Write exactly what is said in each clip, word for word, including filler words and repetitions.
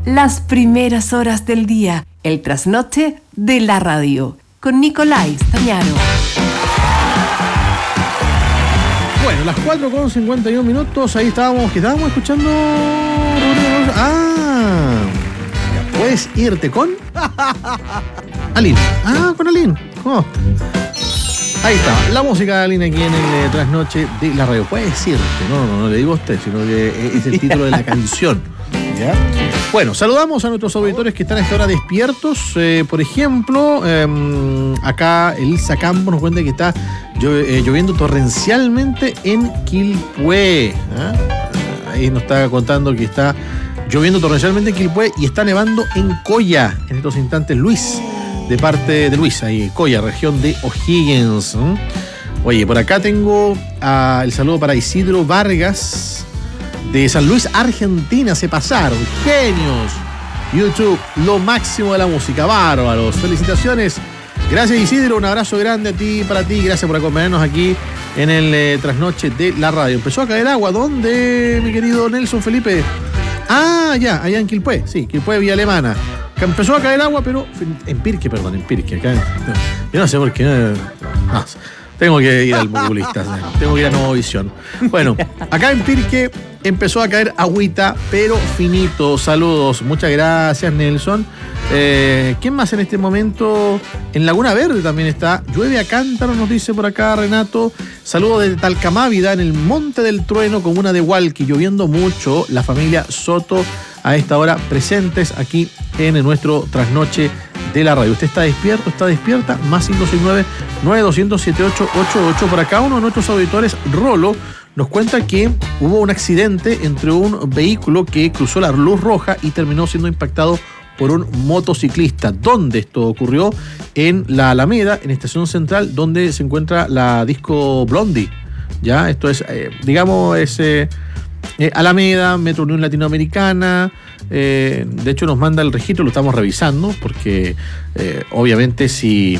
las primeras horas del día, el trasnoche de la radio, con Nicolai Stagnaro. Bueno, las cuatro con cincuenta y uno minutos, ahí estábamos, que estábamos escuchando... Ah, ya puedes irte con... Aline. Ah, con Aline. ¿Cómo? Ahí está, la música de Aline aquí en el eh, trasnoche de la radio. Puedes irte, no, no, no le digo a usted, sino que es el título de la canción. ¿Ya? Bueno, saludamos a nuestros auditores que están a esta hora despiertos. Eh, por ejemplo, eh, acá Elisa Campo nos cuenta que está llo- eh, lloviendo torrencialmente en Quilpué. ¿eh? Ahí nos está contando que está lloviendo torrencialmente en Quilpué y está nevando en Coya en estos instantes. Luis, de parte de Luis, ahí Coya, región de O'Higgins. ¿eh? Oye, por acá tengo uh, el saludo para Isidro Vargas, de San Luis, Argentina. Se pasaron, genios. YouTube, lo máximo de la música, bárbaros. Felicitaciones. Gracias, Isidro, un abrazo grande a ti, para ti. Gracias por acompañarnos aquí en el eh, trasnoche de la radio. Empezó a caer agua. ¿Dónde, mi querido Nelson Felipe? Ah, ya, allá en Quilpué. Sí, Quilpué, Villa Alemana. Empezó a caer agua, pero en Pirque, perdón, en Pirque. Acá, yo no sé por qué. No, tengo que ir al populista. Tengo que ir a Nueva Visión. Bueno, acá en Pirque empezó a caer agüita, pero finito. Saludos. Muchas gracias, Nelson. Eh, ¿Quién más en este momento? En Laguna Verde también está. Llueve a cántaro, nos dice por acá Renato. Saludos desde Talcamávida, en el Monte del Trueno, comuna de Hualqui. Lloviendo mucho. La familia Soto a esta hora presentes aquí en nuestro trasnoche de la radio. ¿Usted está despierto? ¿Está despierta? Más cinco seis nueve, nueve dos cero cero, siete ocho ocho ocho. Por acá uno de nuestros auditores, Rolo, nos cuenta que hubo un accidente entre un vehículo que cruzó la luz roja y terminó siendo impactado por un motociclista. ¿Dónde esto ocurrió? En la Alameda, en Estación Central, donde se encuentra la disco Blondie. Ya, esto es, eh, digamos, es eh, eh, Alameda, Metro Unión Latinoamericana. Eh, de hecho, nos manda el registro, lo estamos revisando, porque eh, obviamente si...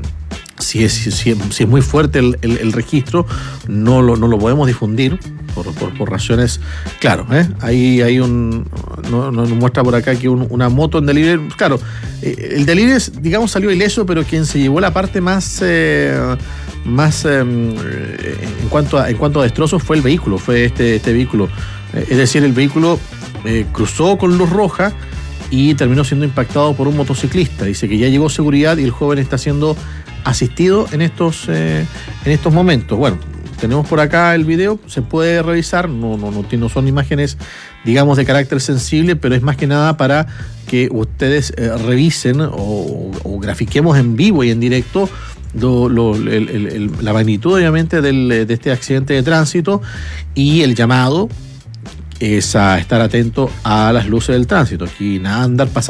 Si es, si, si es muy fuerte el, el, el registro, no lo, no lo podemos difundir por, por, por razones. Claro, ¿eh? ahí hay un. Nos no, muestra por acá que un, una moto en delivery. Claro, eh, el delivery, digamos, salió ileso, pero quien se llevó la parte más. Eh, más eh, en, cuanto a, en cuanto a destrozos fue el vehículo, fue este, este vehículo. Eh, es decir, el vehículo eh, cruzó con luz roja y terminó siendo impactado por un motociclista. Dice que ya llegó seguridad y el joven está siendo asistido en estos, eh, en estos momentos. Bueno, tenemos por acá el video, se puede revisar, no, no, no, no son imágenes, digamos, de carácter sensible, pero es más que nada para que ustedes eh, revisen o, o grafiquemos en vivo y en directo lo, lo, el, el, el, la magnitud, obviamente, del, de este accidente de tránsito y el llamado es a estar atento a las luces del tránsito. Aquí nada andar pasando